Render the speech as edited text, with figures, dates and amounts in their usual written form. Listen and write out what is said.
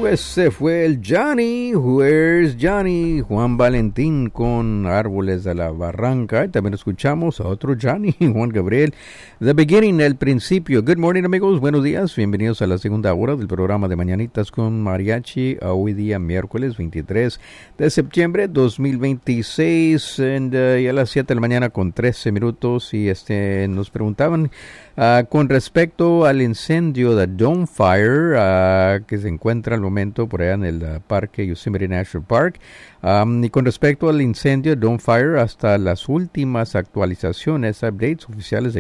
Ese fue el Johnny, Where's Johnny, Juan Valentín con Árboles de la Barranca. Y también escuchamos a otro Johnny, Juan Gabriel, The Beginning, el principio. Good morning, amigos, buenos días, bienvenidos a la segunda hora del programa de Mañanitas con Mariachi, a hoy día miércoles 23 de septiembre 2026, y a las 7 de la mañana con 13 minutos. Y nos preguntaban con respecto al incendio de Dome Fire, que se encuentra al momento por allá en el Parque Yosemite National Park, y con respecto al incendio de Dome Fire, hasta las últimas actualizaciones, updates oficiales de